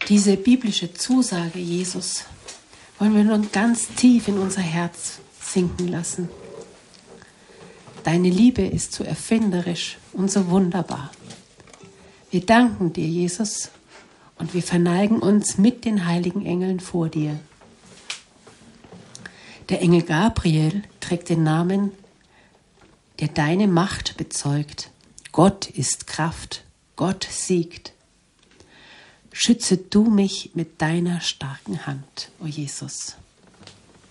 Diese biblische Zusage, Jesus, wollen wir nun ganz tief in unser Herz sinken lassen. Deine Liebe ist so erfinderisch und so wunderbar. Wir danken dir, Jesus, und wir verneigen uns mit den heiligen Engeln vor dir. Der Engel Gabriel trägt den Namen, der deine Macht bezeugt. Gott ist Kraft, Gott siegt. Schütze du mich mit deiner starken Hand, o Jesus.